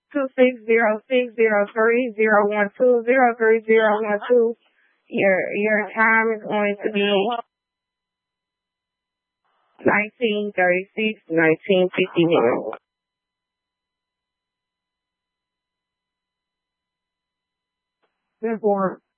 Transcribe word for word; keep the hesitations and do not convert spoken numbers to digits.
two six zero six zero three zero one two zero three zero one two. Your your time is going to be nineteen thirty six, nineteen fifty one. Therefore,